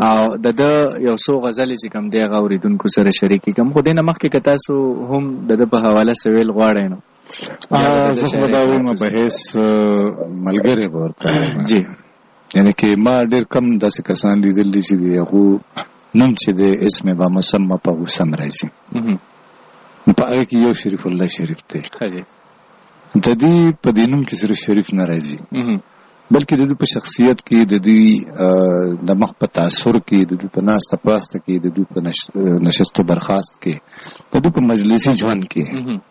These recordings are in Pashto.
او د یو څو غزلې چې کوم دی هغه اوریدونکو سره شریکې کوم. خو دې نه مخکې که تاسو هم د په حواله سویل غواړئ نو زه خو دا وایم په هیڅ ملګری به ورته جی، یعنی کې ما ډېر کم داسې کسان لیدلي چې د هغو نوم چې د اسم با مسمى په هغو سم راځي. په هغې کې یو شریف الله شریف دی. د دې په دې نوم کې صرف شریف نه راځي، بلکې د دوی په شخصیت کې، د دوی د مخ په تاثر کې، د دوی په ناسته پاسته کې، د دوی په نشست و برخاست کې، د دوی په مجلسي ژوند کې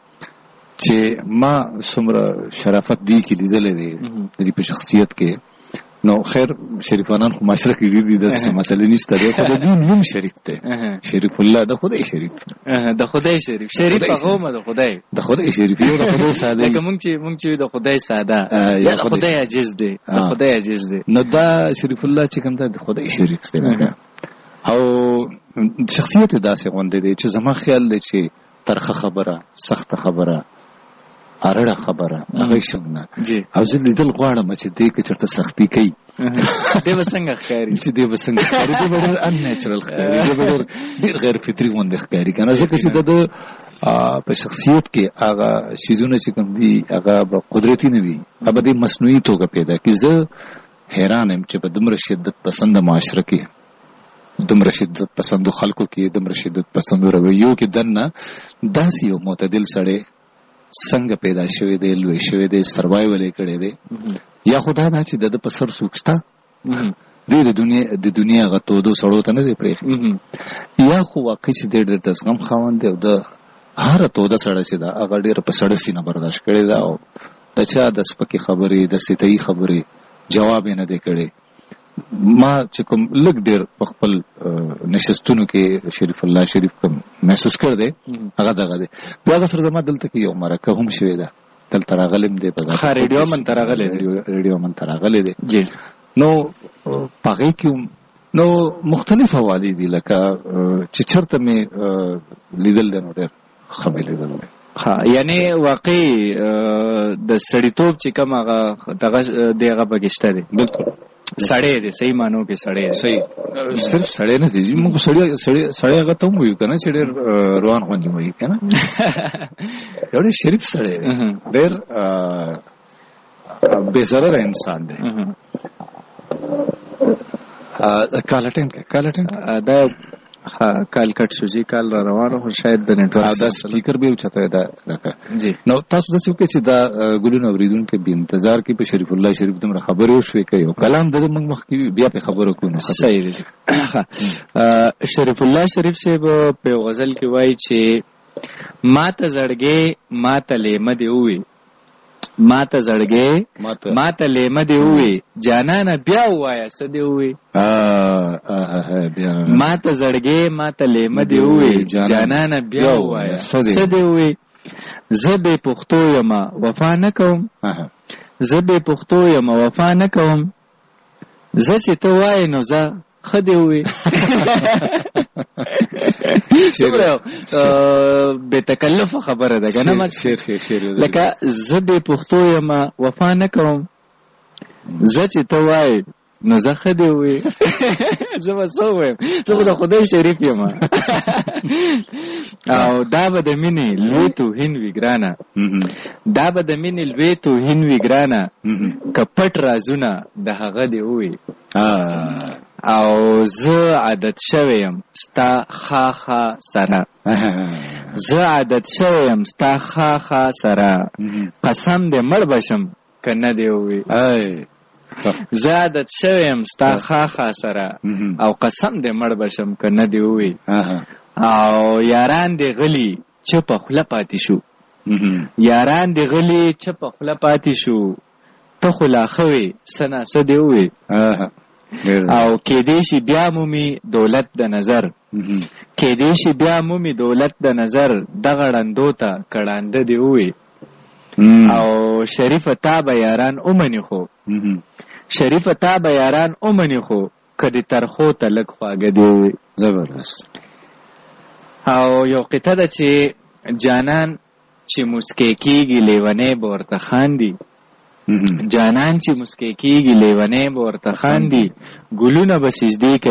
چې ما څومره شرافت دی کې لیدلی دی د دې په شخصیت کې. نو خیر شریفانان خو معاشره کې ډېر دي، داسې مسله نشته دی، خو د دوی نوم شریف دی، شریف الله، د خدای شریف، د خدای شریف، شریف هغه هم د خدای شریف، یو د خدای ساده، لکه موږ چې د خدای ساده، یا د خدای عاجز دی، د خدای عاجز دی. نو دا شریف الله چې کوم د خدای شریف دی. او شخصیت داسې غوندې دی چې زما خیال دی چې ترخه خبره، سخته خبره، ارړه خبره هغه څنګه، او زه لیدل غواړم چې دې کې چرته سختی کوي، دې به څنګه ښکاري، چې دې به څنګه ښکاري، دې به ډېر ان نیچرل ښکاري، دې به ډېر غیر فطري غوندې ښکاري که نه، ځکه چې د په شخصیت کې هغه څیزونه چې کوم دي هغه به قدرتي نه وي، هغه به دې مصنوعي توګه پیدا کړي. زه حیران یم چې په دومره شدت پسنده معاشره کې، دومره شدت پسندو خلکو کې، دومره شدت پسندو رویو کې دننه داسې یو معتدل سړی څنګه پیدا شوی دی، لوی شوی دی، سروایول یې کړی دی. یا خدا دا چې د په سر څوک شته دی د دنیا هغه تودو سړو ته نه دی پرېښی، یا خو واقعي چې دی ډېر د زغم خاوند دی او د هره توده سړی چې ده هغه ډېره په سړه سینه برداشت کړې ده، او د چا د سپکې خبرې، د سطحي خبرې جواب یې نه دی کړی. ما چې کوم لږ ډېر په خپل نشستونو کې شریف الله شریف کوم محسوس کړ دی هغه دغه دی. بیا هغه سره زما دلته کې یو مرکه هم شوې ده، دلته راغلم دی، په ریډیو من ته راغلی دی. نو په هغې کې نو مختلف حوالې دي، لکه چې چېرته مې لیدل دی نو ډېر ښه مې لیدل دی. یعنی واقعي د سړیتوب چې کوم هغه دغه دی هغه پکې شته دی. بلکل سړی دی، صحیح معنو کې سړی دی. صحیح، صرف سړی نه دی، موږ سړی هغه ته هم وایو که نه چې ډېر روان غوندې وایي که نه، یو ډېر شریف سړی دی، ډېر بې ضرره انسان دی. کالټین دا کالکټ شو جی، کال را روانو خو شاید د نیټورک دا سپیکر به اوچته ده لکه نو تاسو داسې وکړئ چې دا ګلونه اورېدونکي به انتظار کوي په شریف الله شریف دومره خبرې وشوې کوي او کلام د موږ مخکې بیا پې خبرو کوو. نو صحیح دی. شریف الله شریف صاحب په غزل کې وایي چې ما ته زړګې ما ته لیمه دې ووې، ما ته زړګې ما ته لیمه دې ووې، جانانه بیا ووایه څه دې ووې. ما ته زړګې ما ته لیمه دې ووې، جانانه بیا ووایه څه دې ووې. زه بې پښتو یمه وفا نه کوم، زه بې پښتو یمه وفا نه کوم، زه چې ته وایې نو زه ښه دې ووې. څومره بې تکلفه خبره ده که نه، لکه زه بې پښتو یمه وفا نه کوم، زه چې ته وایې نو زه ښه دې ووې. زه به څه ووایم، زه به د خدای شریف یم. او دا به د مینې لوی توهین وي ګرانه، دا به د مینې لوی توهین وي ګرانه، که پټ رازونه د هغه دې ووې. او زه عادت شوی یم ستا خاخا سره، زه عادت شوی یم ستا خاخا سره، قسم دې مړ بشم که نه دې ووې. زه عادت شوی یم ستا خاخا سره او قسم دې مړ بشم که نه دې ووې. او یاران دې غلي چپه خوله پاتې شو، یاران دې غلي چپه خوله پاتې شو، ته خو لا ښه وې څه ناڅه دې ووې. او کېدې شي بیا مومي دولت د نظر، کېدې شي بیا مومي دولت د نظر، دغه ړندو ته کړانده دې ووې. او شریفه تا به یاران اومني خو، شریفه تا به یاران اومني خو، که دې ترخو ته لږ خواږه دې ووې. زبردست. او یو قطعه ده چې جانان چې مسکی کېږي لیونی به ورته خاندي، جانان چې مسکی کېږي لیونی به ورته خاندي، ګلونه به سجدې کوي